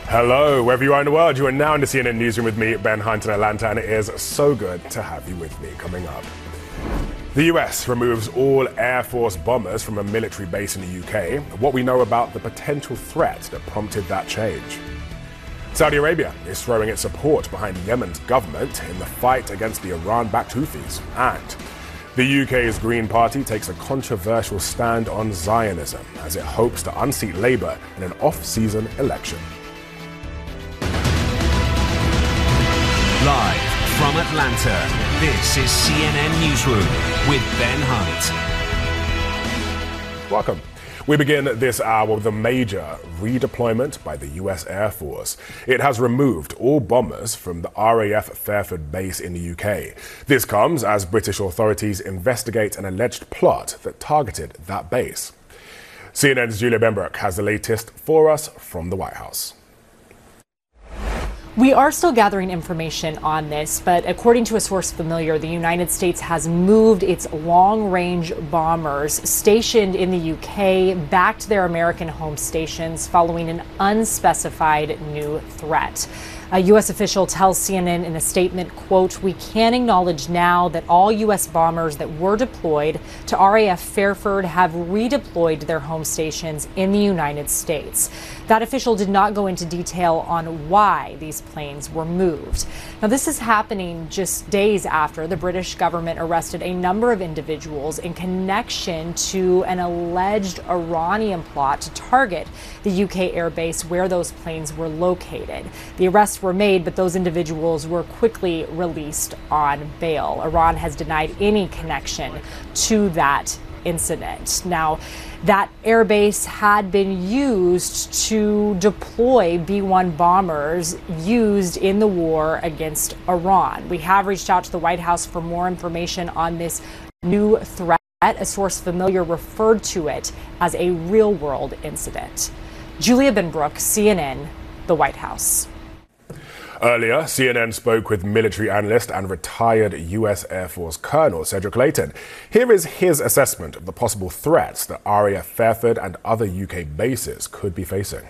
Hello, wherever you are in the world, you are now in the CNN Newsroom with me, Ben Hunt in Atlanta, and it is so good to have you with me. Coming up, the US removes all Air Force bombers from a military base in the UK. What we know about the potential threat that prompted that change. Saudi Arabia is throwing its support behind Yemen's government in the fight against the Iran-backed Houthis. And the UK's Green Party takes a controversial stand on Zionism as it hopes to unseat Labour in an off-season election. Live from Atlanta, this is CNN Newsroom with Ben Hunt. Welcome. We begin this hour with a major redeployment by the US Air Force. It has removed all bombers from the RAF Fairford base in the UK. This comes as British authorities investigate an alleged plot that targeted that base. CNN's Julia Benbrook has the latest for us from the White House. We are still gathering information on this, but according to a source familiar, the United States has moved its long-range bombers stationed in the UK back to their American home stations following an unspecified new threat. A U.S. official tells CNN in a statement, quote, "We can acknowledge now that all U.S. bombers that were deployed to RAF Fairford have redeployed to their home stations in the United States." That official did not go into detail on why these planes were moved. Now, this is happening just days after the British government arrested a number of individuals in connection to an alleged Iranian plot to target the UK airbase where those planes were located. The arrests were made, but those individuals were quickly released on bail. Iran has denied any connection to that incident. Now, that airbase had been used to deploy B-1 bombers used in the war against Iran. We have reached out to the White House for more information on this new threat. A source familiar referred to it as a real-world incident. Julia Benbrook, CNN, the White House. Earlier, CNN spoke with military analyst and retired U.S. Air Force Colonel Cedric Leighton. Here is his assessment of the possible threats that RAF Fairford and other UK bases could be facing.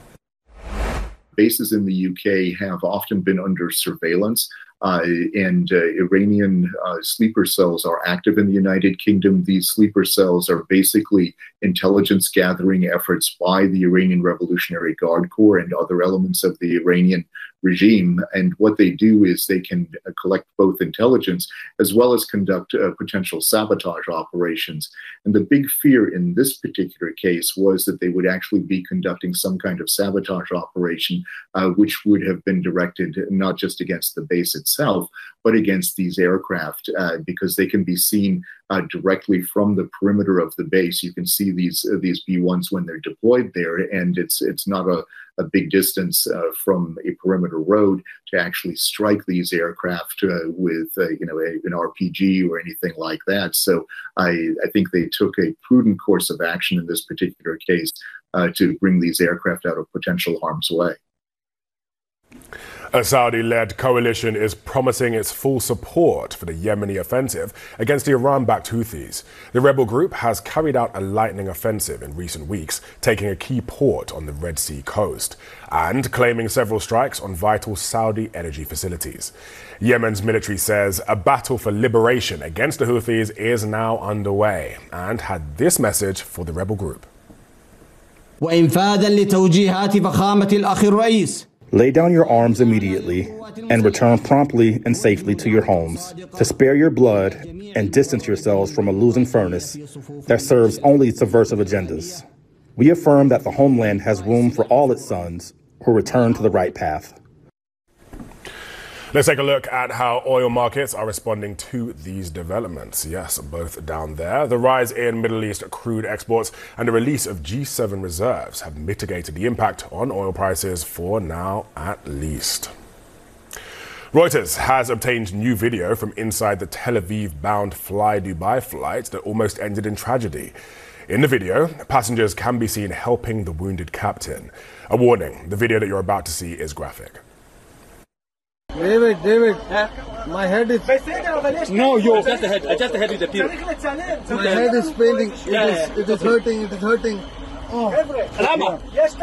Bases in the UK have often been under surveillance. And Iranian sleeper cells are active in the United Kingdom. These sleeper cells are basically intelligence gathering efforts by the Iranian Revolutionary Guard Corps and other elements of the Iranian regime. And what they do is they can collect both intelligence as well as conduct potential sabotage operations. And the big fear in this particular case was that they would actually be conducting some kind of sabotage operation, which would have been directed not just against the base itself, but against these aircraft, because they can be seen directly from the perimeter of the base. You can see these B-1s when they're deployed there, and it's not a big distance from a perimeter road to actually strike these aircraft with an RPG or anything like that. So I think they took a prudent course of action in this particular case to bring these aircraft out of potential harm's way. A Saudi-led coalition is promising its full support for the Yemeni offensive against the Iran-backed Houthis. The rebel group has carried out a lightning offensive in recent weeks, taking a key port on the Red Sea coast and claiming several strikes on vital Saudi energy facilities. Yemen's military says a battle for liberation against the Houthis is now underway and had this message for the rebel group. وإنفاذا لتوجيهات فخامة الأخ الرئيس. Lay down your arms immediately and return promptly and safely to your homes to spare your blood and distance yourselves from a losing furnace that serves only subversive agendas. We affirm that the homeland has room for all its sons who return to the right path. Let's take a look at how oil markets are responding to these developments. Yes, both down there. The rise in Middle East crude exports and the release of G7 reserves have mitigated the impact on oil prices for now, at least. Reuters has obtained new video from inside the Tel Aviv-bound Fly Dubai flight that almost ended in tragedy. In the video, passengers can be seen helping the wounded captain. A warning, the video that you're about to see is graphic. David, my head is... No, yo, just the head. Just the head with the pillow. My head is paining. It is hurting. Oh.